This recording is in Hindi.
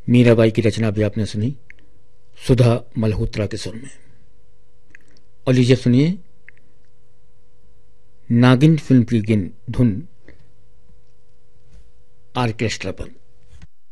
मीराबाई की रचना भी आपने सुनी सुधा मल्होत्रा के सुर में। और लीजिए सुनिए नागिन फिल्म की धुन ऑर्केस्ट्रा पर।